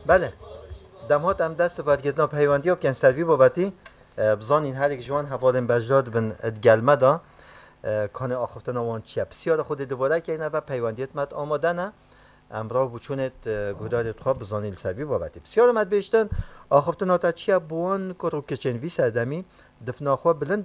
بله دمهات هم دست برگردنا پیوندی و کنسروی بابتی بزانین هر یک جوان حوالن بجداد بن گلمه دا کانه آخفتن آوان چیه بسیار خود دوباره که اینه و پیوندیت مد آماده نه امرا بچونت گودارت خواب بزانیل سروی بابتی بسیار مد بیشتن آخفتن آتا چیه بوان کرو کچن وی سردمی دفنا خواه بلند